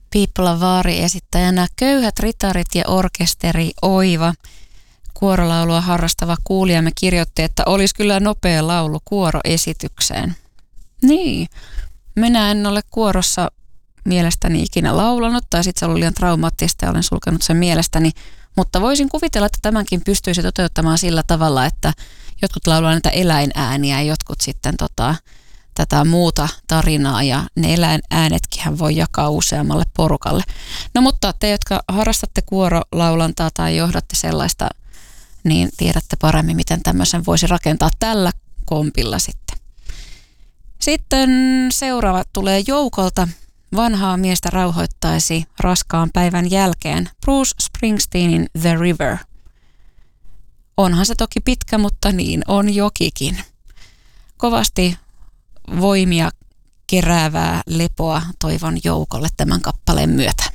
People of Vaari esittäjänä Köyhät ritarit ja orkesteri Oiva. Kuorolaulua harrastava kuulijamme kirjoitti, että olisi kyllä nopea laulu kuoroesitykseen. Niin, minä en ole kuorossa mielestäni ikinä laulanut, tai sitten se oli liian traumaattista ja olen sulkenut sen mielestäni, mutta voisin kuvitella, että tämänkin pystyisi toteuttamaan sillä tavalla, että jotkut laulaa näitä eläinääniä ja jotkut sitten tätä muuta tarinaa, ja ne eläinäänetkin voi jakaa useammalle porukalle. No mutta te, jotka harrastatte kuorolaulantaa tai johdatte sellaista, niin tiedätte paremmin, miten tämmöisen voisi rakentaa tällä kompilla sitten. Sitten seuraava tulee Joukolta. Vanhaa miestä rauhoittaisi raskaan päivän jälkeen Bruce Springsteenin The River. Onhan se toki pitkä, mutta niin on jokikin. Kovasti voimia keräävää lepoa toivon Joukolle tämän kappaleen myötä.